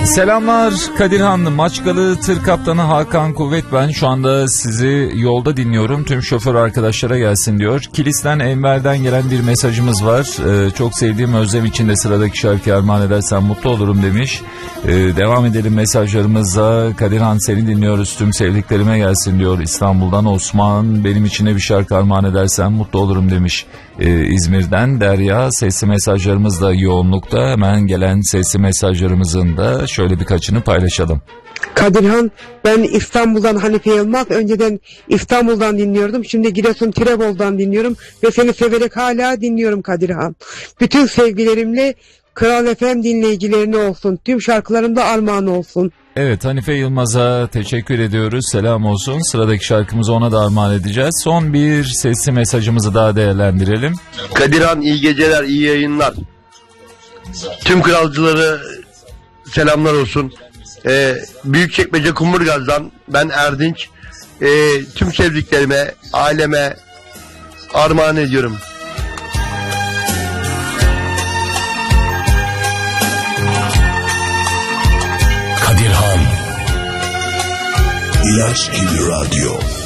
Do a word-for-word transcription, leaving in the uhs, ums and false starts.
Selamlar Kadirhan, Maçkalı Tır Kaptanı Hakan Kuvvet ben. Şu anda sizi yolda dinliyorum. Tüm şoför arkadaşlara gelsin diyor. Kilis'ten Enver'den gelen bir mesajımız var. Ee, çok sevdiğim Özlem içinde sıradaki şarkı armağan edersen mutlu olurum demiş. Ee, devam edelim mesajlarımızla. Kadirhan seni dinliyoruz, tüm sevdiklerime gelsin diyor. İstanbul'dan Osman, benim içine bir şarkı armağan edersen mutlu olurum demiş. Ee, İzmir'den Derya, sesli mesajlarımız da yoğunlukta. Hemen gelen sesli mesajlarımızın da şöyle birkaçını paylaşalım. Kadirhan, ben İstanbul'dan Hanife Yılmaz. Önceden İstanbul'dan dinliyordum. Şimdi Giresun Tirebol'dan dinliyorum. Ve seni severek hala dinliyorum Kadirhan. Bütün sevgilerimle Kral F M dinleyicilerine olsun. Tüm şarkılarımda armağan olsun. Evet, Hanife Yılmaz'a teşekkür ediyoruz. Selam olsun. Sıradaki şarkımızı ona da armağan edeceğiz. Son bir sesli mesajımızı daha değerlendirelim. Kadirhan, iyi geceler, iyi yayınlar. Tüm kralcıları selamlar olsun. Ee, Büyükçekmece Kumburgaz'dan ben Erdinç. Ee, tüm sevdiklerime, aileme armağan ediyorum. Kadirhan İlaç gibi radyo.